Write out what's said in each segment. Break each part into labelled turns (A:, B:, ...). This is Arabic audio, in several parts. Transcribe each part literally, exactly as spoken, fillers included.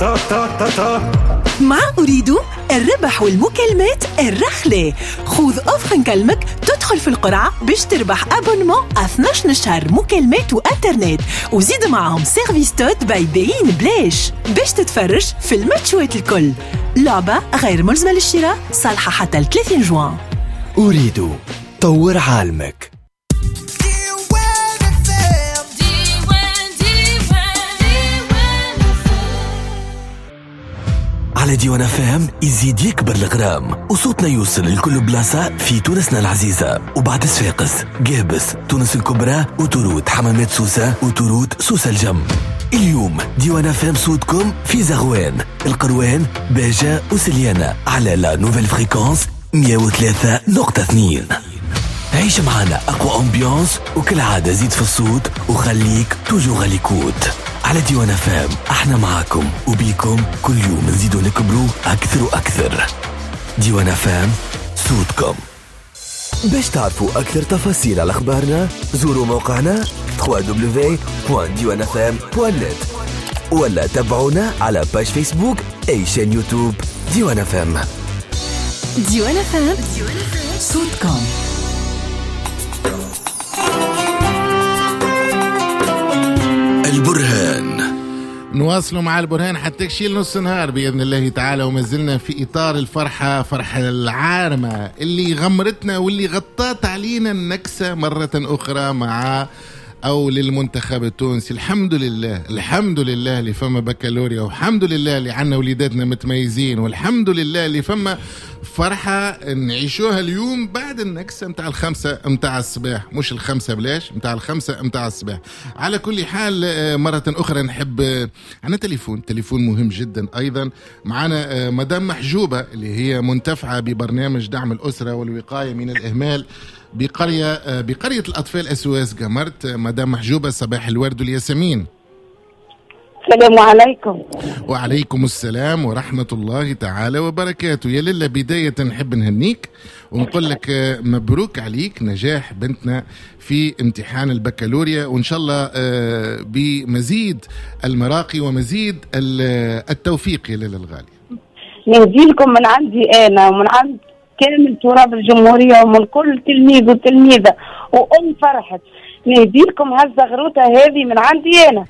A: مع أريد الربح والمكالمات الرخلة. خذ أوفر نكلمك تدخل في القرعة باش تربح أبونمون اثنا عشر شهر مكالمات وإنترنت، وزيد معهم سيرفيس توت باي بين بلاش باش تتفرج في الماتشوات الكل. لعبة غير ملزمة للشراء، صالحة حتى ل ثلاثين جوان.
B: أريد طور عالمك. على ديوان اف ام يزيد يكبر الغرام وصوتنا يوصل لكل بلاصة في تونسنا العزيزة، وبعد صفاقس، قابس، تونس الكبرى، وتورود، حمامات سوسة، وتورود سوسة الجم. اليوم ديوان اف ام صوتكم في زغوان، القروان، باجة وسليانة على لا نوفيل فريكونس مية وثلاثة نقطة اثنين. عيش معنا أقوى أمبيانس، وكل عادة زيد في الصوت وخليك توجو غاليكوت. على ديوان اف ام احنا معاكم وبيكم كل يوم نزيدوا نكبروا أكثر وأكثر. ديوان اف ام صوتكم. باش تعرفوا أكثر تفاصيل على أخبارنا زوروا موقعنا دبليو دبليو دبليو دوت ديوان اف ام دوت نت، ولا تابعونا على باج فيسبوك أي شان يوتيوب ديوان اف ام.
A: ديوان اف ام صوتكم.
B: البرهان.
C: نواصلوا مع البرهان حتى يشيل نص نهار بإذن الله تعالى، وما زلنا في إطار الفرحة، فرحة العارمة اللي غمرتنا واللي غطت علينا النكسة مرة أخرى مع أو للمنتخب التونسي. الحمد لله، الحمد لله اللي فما بكالوريا، والحمد لله اللي عنا وليداتنا متميزين، والحمد لله اللي فما فرحة نعيشوها اليوم بعد النكسة متاع الخمسة متاع الصباح، مش الخمسة بلاش، متاع الخمسة متاع الصباح. على كل حال مرة أخرى نحب عنا تليفون تليفون مهم جدا أيضا معنا مدام محجوبة اللي هي منتفعة ببرنامج دعم الأسرة والوقاية من الإهمال بقرية بقرية الأطفال أسواس قمرت. مدام محجوبة صباح الورد والياسمين.
D: السلام عليكم.
C: وعليكم السلام ورحمة الله تعالى وبركاته. يا لله بداية نحب نهنيك ونقول لك مبروك عليك نجاح بنتنا في امتحان البكالوريا، وإن شاء الله بمزيد المراقي ومزيد التوفيق يا لله الغالي.
D: نهدي لكم من عندي أنا ومن عند كامل تراب الجمهورية ومن كل تلميذ وتلميذة وأم فرحت، نهدي لكم هالزغروطة هذه من عندي أنا.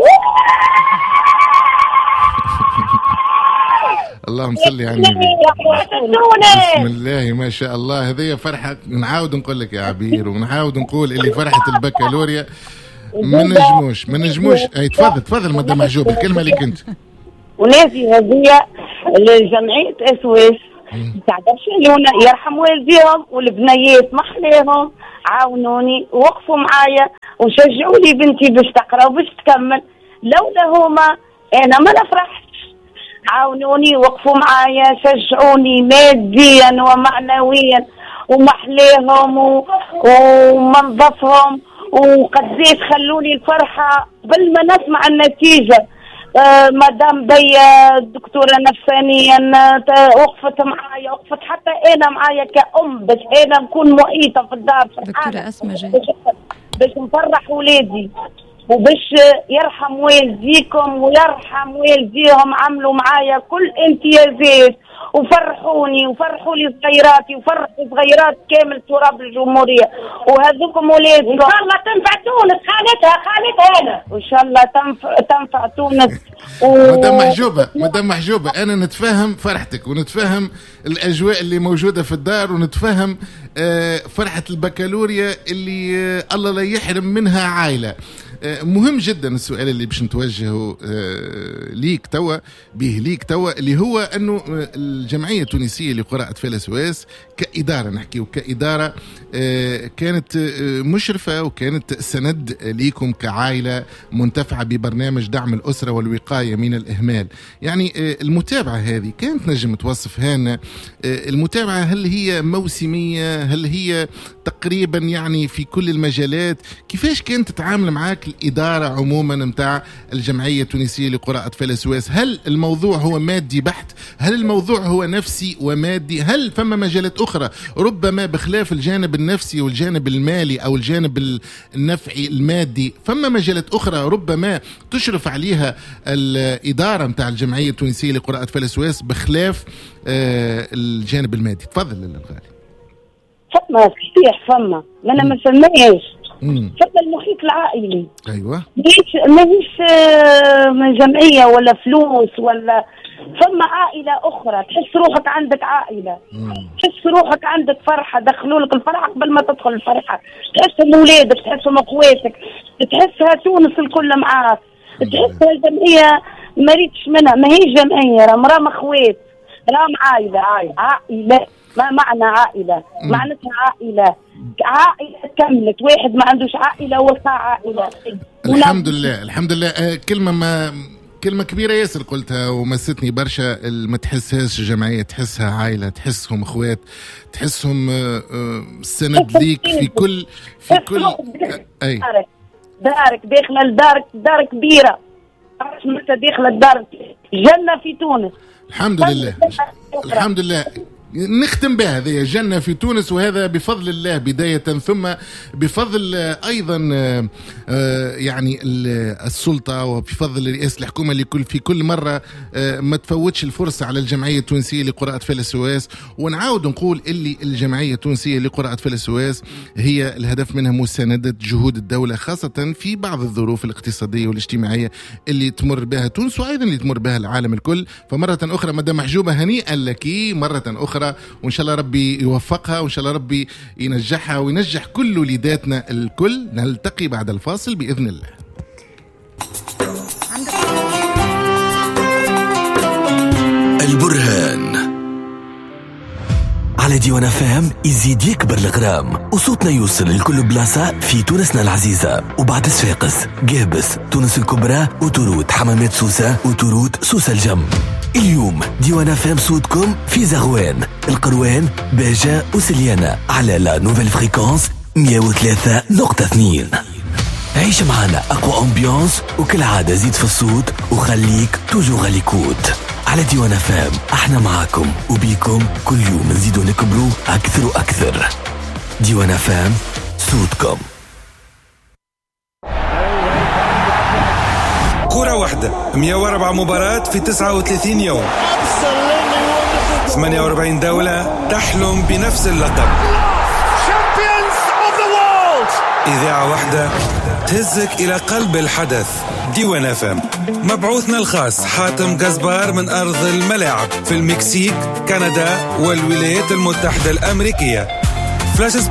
C: اللهم صل على النبي. بسم الله ما شاء الله. هذه فرحة. نعاود نقول لك يا عبير ونعاود نقول اللي فرحة البكالوريا ما نجموش ما نجموش. اي تفضل تفضل مدام محجوب، الكلمة لك انت.
D: ونازي هذه لجمعية اسواس تاع برشلونة يرحم والديهم والبنيات محليهم، عاونوني ووقفوا معايا وشجعوا لي بنتي باش تقرا وباش تكمل. لولا هما انا ما نفرحش. عاونوني ووقفوا معايا، شجعوني ماديا ومعنويا ومحليهم ومنظفهم، وقديت خلوني الفرحة قبل ما نسمع النتيجة. آه مدام بيا دكتورة نفسانيا وقفت معايا، وقفت حتى انا معايا كأم باش انا نكون مؤيدة في الدار
E: دكتورة أسماء جاي
D: باش نفرح ولادي وباش يرحم والديكم ويرحم والديهم. عملوا معايا كل امتيازات وفرحوني وفرحوا لي صغيراتي وفرحوا صغيرات كامل تراب الجمهورية، وهذوكم ولادكم ان شاء الله تنفع تونس. خالتها خالتها انا وان شاء الله تنفع تنفع تونس.
C: و... مدام محجوبة مدام محجوبة انا نتفهم فرحتك ونتفهم الاجواء اللي موجودة في الدار، ونتفهم آه فرحة البكالوريا اللي آه الله لا يحرم منها عائلة. مهم جدا السؤال اللي باش نتوجهه ليك توا به ليك توا اللي هو انه الجمعيه التونسيه لقرى اطفال اسواس كاداره، نحكيو كاداره كانت مشرفه وكانت سند ليكم كعائله منتفعه ببرنامج دعم الاسره والوقايه من الاهمال. يعني المتابعه هذه كانت نجم توصفها لنا؟ المتابعه هل هي موسميه؟ هل هي تقريبا يعني في كل المجالات. كيفاش كانت تتعامل معاك الإدارة عموما متاع الجمعية التونسية لقراء أطفال السواس؟ هل الموضوع هو مادي بحت؟ هل الموضوع هو نفسي ومادي؟ هل فما مجالات أخرى ربما بخلاف الجانب النفسي والجانب المالي أو الجانب النفعي المادي، فما مجالات أخرى ربما تشرف عليها الإدارة متاع الجمعية التونسية لقراء أطفال السواس بخلاف آه الجانب المادي؟ تفضل الغالي.
D: فما صحيح فما ما انا ما فماش فما المحيط العائلي.
C: ايوه
D: ماهيش ماهيش جمعيه ولا فلوس ولا فما عائله اخرى. تحس روحك عندك عائله، مم. تحس روحك عندك فرحه، دخلوا لك الفرحه قبل ما تدخل الفرحه، تحسهم اولادك، تحسهم اخواتك، تحسها تونس الكل معاك، تحسها جمعيه ما ريتش منها، ما هي جمعيه، راهم اخوات، راهم عائله. عائله ما معنى عائلة؟ معناتها عائلة عائلة كملت. واحد ما عندوش عائلة وقع عائلة.
C: الحمد لله الحمد لله. آه كلمة ما كلمة كبيرة ياسر قلتها ومستني برشا. ما تحسهاش جمعية، تحسها عائلة، تحسهم اخوات، تحسهم آه آه سند ليك في كل في كل آه
D: اي دارك, دارك داخلة لدارك، دار كبيرة، متى داخلة الدار جنة في تونس.
C: الحمد لله الحمد لله. نختم بها هذه جنة في تونس، وهذا بفضل الله بداية، ثم بفضل أيضا يعني السلطة وبفضل رئاسة الحكومة اللي كل في كل مرة ما تفوتش الفرصة على الجمعية التونسية لقراء أطفال السواس. ونعاود نقول اللي الجمعية التونسية لقراء أطفال السواس هي الهدف منها مساندة جهود الدولة، خاصة في بعض الظروف الاقتصادية والاجتماعية اللي تمر بها تونس وأيضا اللي تمر بها العالم الكل. فمرة أخرى مدام محجوبة هنيئا لك مرة أخرى، وإن شاء الله ربي يوفقها، وإن شاء الله ربي ينجحها وينجح كل وليداتنا الكل. نلتقي بعد الفاصل بإذن الله.
B: البرهان على ديوان فهم يزيد يكبر الغرام، وصوتنا يوصل لكل بلاصة في تونسنا العزيزة. وبعد صفاقس، قابس، تونس الكبرى، وتروت حمامات سوسة، وتروت سوسة الجم. اليوم ديوان فهم صوتكم في زغوان، القروان، باجة وسليانة على لا نوفيل فريكونس مية وثلاثة نقطة اثنين. عيش معنا أقوى أمبيانس، وكل عادة زيد في الصوت وخليك توجو غاليكوت. على ديوان فهم احنا معاكم وبيكم كل يوم نزيدو نكبروا أكثر وأكثر. ديوان فهم صوتكم.
E: كرة واحدة، مية وأربعة مباراة في تسعة وثلاثين يوم، ثمانية وأربعين دولة تحلم بنفس اللقب. إذاعة واحدة تهزك إلى قلب الحدث. ديوان اف ام. مبعوثنا الخاص حاتم قزبار من أرض الملاعب في المكسيك، كندا والولايات المتحدة الأمريكية. فلاش